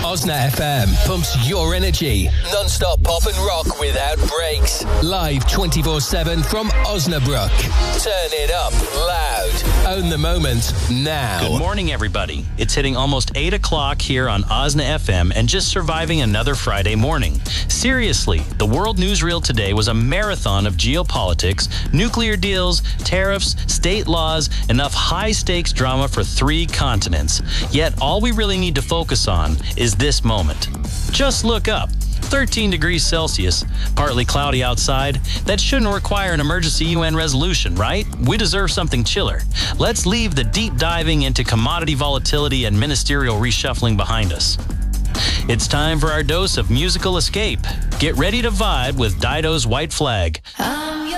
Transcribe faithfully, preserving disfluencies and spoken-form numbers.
Osna F M pumps your energy. Non-stop pop and rock without breaks. Live twenty-four seven from Osnabrück. Turn it up loud. Own the moment now. Good morning, everybody. It's hitting almost eight o'clock here on Osna F M and just surviving another Friday morning. Seriously, the world newsreel today was a marathon of geopolitics, nuclear deals, tariffs, state laws, enough high-stakes drama for three continents. Yet all we really need to focus on is this moment. Just look up. thirteen degrees Celsius, partly cloudy outside. That shouldn't require an emergency U N resolution, right? We deserve something chiller. Let's leave the deep diving into commodity volatility and ministerial reshuffling behind us. It's time for our dose of musical escape. Get ready to vibe with Dido's White Flag.